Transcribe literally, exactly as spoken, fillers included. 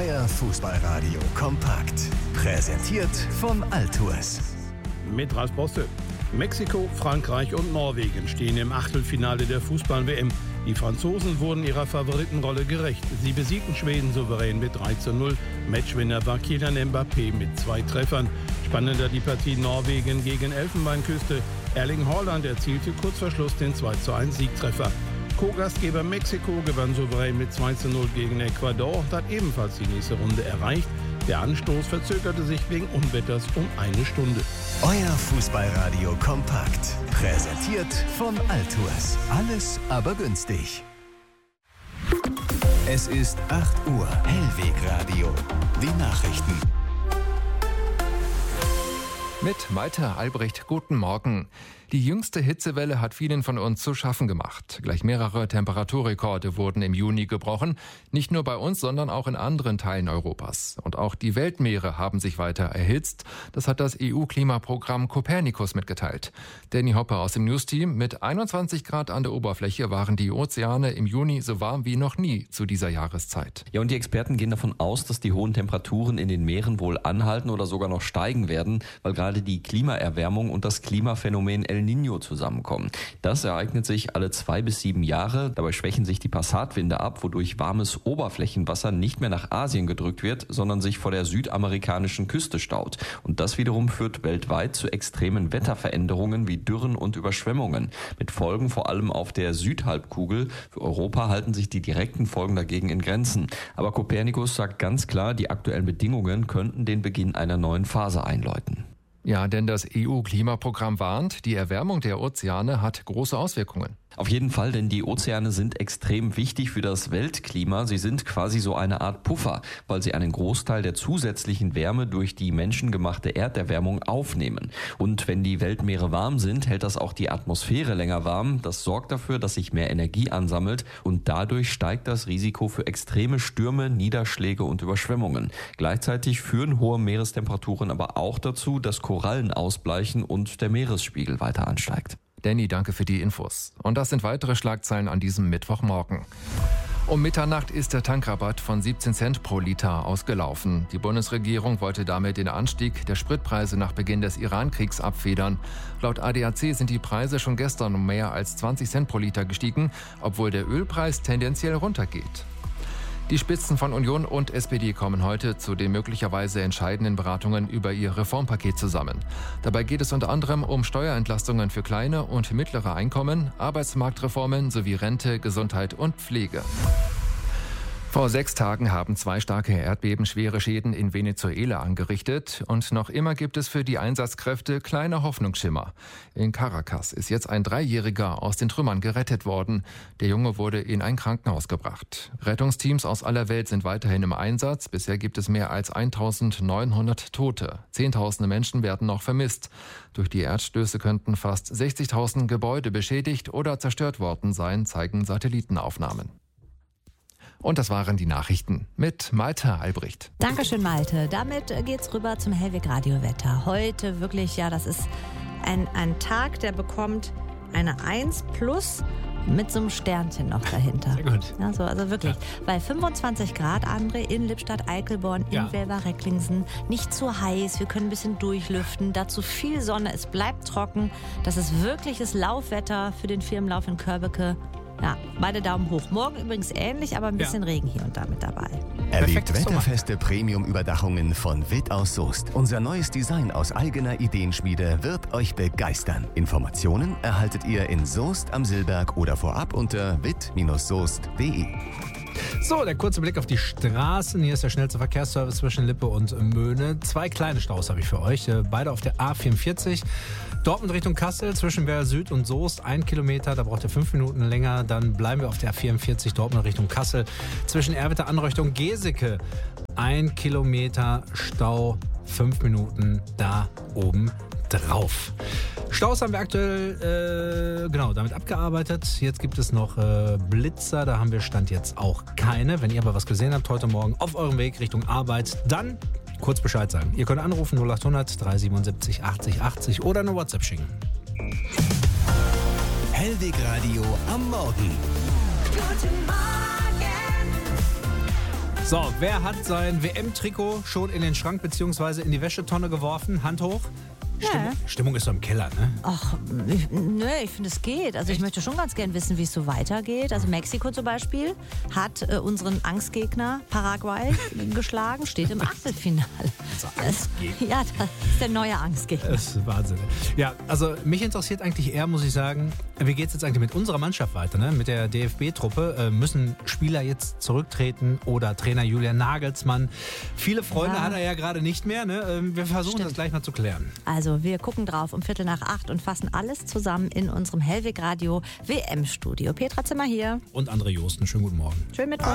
Euer Fußballradio kompakt. Präsentiert von Altours. Mit Ralf Bosse. Mexiko, Frankreich und Norwegen stehen im Achtelfinale der Fußball-W M. Die Franzosen wurden ihrer Favoritenrolle gerecht. Sie besiegten Schweden souverän mit drei zu null. Matchwinner war Kylian Mbappé mit zwei Treffern. Spannender die Partie Norwegen gegen Elfenbeinküste. Erling Haaland erzielte kurz vor Schluss den zwei zu eins Siegtreffer. Co-Gastgeber Mexiko gewann souverän mit zwei zu null gegen Ecuador und hat ebenfalls die nächste Runde erreicht. Der Anstoß verzögerte sich wegen Unwetters um eine Stunde. Euer Fußballradio kompakt. Präsentiert von Altours. Alles aber günstig. Es ist acht Uhr. Hellwegradio. Die Nachrichten. Mit Malte Albrecht, guten Morgen. Die jüngste Hitzewelle hat vielen von uns zu schaffen gemacht. Gleich mehrere Temperaturrekorde wurden im Juni gebrochen. Nicht nur bei uns, sondern auch in anderen Teilen Europas. Und auch die Weltmeere haben sich weiter erhitzt. Das hat das E U-Klimaprogramm Copernicus mitgeteilt. Danny Hopper aus dem News-Team. Mit einundzwanzig Grad an der Oberfläche waren die Ozeane im Juni so warm wie noch nie zu dieser Jahreszeit. Ja, und die Experten gehen davon aus, dass die hohen Temperaturen in den Meeren wohl anhalten oder sogar noch steigen werden, weil gerade die Klimaerwärmung und das Klimaphänomen El Niño zusammenkommen. Das ereignet sich alle zwei bis sieben Jahre. Dabei schwächen sich die Passatwinde ab, wodurch warmes Oberflächenwasser nicht mehr nach Asien gedrückt wird, sondern sich vor der südamerikanischen Küste staut. Und das wiederum führt weltweit zu extremen Wetterveränderungen wie Dürren und Überschwemmungen. Mit Folgen vor allem auf der Südhalbkugel. Für Europa halten sich die direkten Folgen dagegen in Grenzen. Aber Copernicus sagt ganz klar, die aktuellen Bedingungen könnten den Beginn einer neuen Phase einläuten. Ja, denn das E U-Klimaprogramm warnt, die Erwärmung der Ozeane hat große Auswirkungen. Auf jeden Fall, denn die Ozeane sind extrem wichtig für das Weltklima. Sie sind quasi so eine Art Puffer, weil sie einen Großteil der zusätzlichen Wärme durch die menschengemachte Erderwärmung aufnehmen. Und wenn die Weltmeere warm sind, hält das auch die Atmosphäre länger warm. Das sorgt dafür, dass sich mehr Energie ansammelt und dadurch steigt das Risiko für extreme Stürme, Niederschläge und Überschwemmungen. Gleichzeitig führen hohe Meerestemperaturen aber auch dazu, dass Korallen ausbleichen und der Meeresspiegel weiter ansteigt. Danny, danke für die Infos. Und das sind weitere Schlagzeilen an diesem Mittwochmorgen. Um Mitternacht ist der Tankrabatt von siebzehn Cent pro Liter ausgelaufen. Die Bundesregierung wollte damit den Anstieg der Spritpreise nach Beginn des Iran-Kriegs abfedern. Laut A D A C sind die Preise schon gestern um mehr als zwanzig Cent pro Liter gestiegen, obwohl der Ölpreis tendenziell runtergeht. Die Spitzen von Union und S P D kommen heute zu den möglicherweise entscheidenden Beratungen über ihr Reformpaket zusammen. Dabei geht es unter anderem um Steuerentlastungen für kleine und mittlere Einkommen, Arbeitsmarktreformen sowie Rente, Gesundheit und Pflege. Vor sechs Tagen haben zwei starke Erdbeben schwere Schäden in Venezuela angerichtet und noch immer gibt es für die Einsatzkräfte kleine Hoffnungsschimmer. In Caracas ist jetzt ein Dreijähriger aus den Trümmern gerettet worden. Der Junge wurde in ein Krankenhaus gebracht. Rettungsteams aus aller Welt sind weiterhin im Einsatz. Bisher gibt es mehr als eintausendneunhundert Tote. Zehntausende Menschen werden noch vermisst. Durch die Erdstöße könnten fast sechzigtausend Gebäude beschädigt oder zerstört worden sein, zeigen Satellitenaufnahmen. Und das waren die Nachrichten mit Malte Albrecht. Dankeschön, Malte. Damit geht's rüber zum Hellweg-Radio-Wetter. Heute wirklich, ja, das ist ein, ein Tag, der bekommt eine eins plus mit so einem Sternchen noch dahinter. Sehr gut. Ja, so, also wirklich. Ja. Bei fünfundzwanzig Grad, André, in Lippstadt, Eickelborn, in ja. Welver-Recklinghsen. Nicht zu heiß, wir können ein bisschen durchlüften. Dazu viel Sonne, es bleibt trocken. Das ist wirkliches Laufwetter für den Firmenlauf in Körbeke. Ja, beide Daumen hoch. Morgen übrigens ähnlich, aber ein bisschen ja. Regen hier und da mit dabei. Erlebt wetterfeste Premium-Überdachungen von Witt aus Soest. Unser neues Design aus eigener Ideenschmiede wird euch begeistern. Informationen erhaltet ihr in Soest am Silberg oder vorab unter witt soest punkt de. So, der kurze Blick auf die Straßen. Hier ist der schnellste Verkehrsservice zwischen Lippe und Möhne. Zwei kleine Staus habe ich für euch. Beide auf der A vierundvierzig. Dortmund Richtung Kassel zwischen Werl Süd und Soest. Ein Kilometer, da braucht ihr fünf Minuten länger. Dann bleiben wir auf der A vierundvierzig Dortmund Richtung Kassel. Zwischen Erwitter Anrichtung Geseke. Ein Kilometer Stau, fünf Minuten da oben drauf. Staus haben wir aktuell äh, genau damit abgearbeitet. Jetzt gibt es noch äh, Blitzer, da haben wir Stand jetzt auch keine. Wenn ihr aber was gesehen habt heute Morgen auf eurem Weg Richtung Arbeit, dann kurz Bescheid sagen. Ihr könnt anrufen null achthundert drei siebenundsiebzig achtzig achtzig oder eine WhatsApp schicken. Hellwegradio am Morgen. Guten Morgen! So, wer hat sein W M-Trikot schon in den Schrank bzw. in die Wäschetonne geworfen? Hand hoch. Stimmung, Ja. Stimmung ist so im Keller, ne? Ach, ich, nö, ich finde es geht. Also ich möchte schon ganz gern wissen, wie es so weitergeht. Also Mexiko zum Beispiel hat äh, unseren Angstgegner Paraguay geschlagen, steht im Achtelfinale. Das, ja, das ist der neue Angstgegner. Das ist Wahnsinn. Ja, also mich interessiert eigentlich eher, muss ich sagen, wie geht es jetzt eigentlich mit unserer Mannschaft weiter, ne? Mit der D F B-Truppe. Äh, müssen Spieler jetzt zurücktreten oder Trainer Julian Nagelsmann? Viele Freunde Ja. hat er ja gerade nicht mehr, ne? Ähm, wir versuchen Stimmt. das gleich mal zu klären. Also wir gucken drauf um Viertel nach acht und fassen alles zusammen in unserem Hellweg Radio W M-Studio. Petra Zimmer hier. Und André Josten, schönen guten Morgen. Schön mit